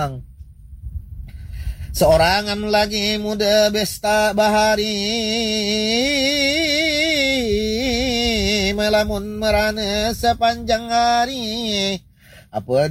memang seorangan lagi muda besta bahari, melamun merana sepanjang hari. Apa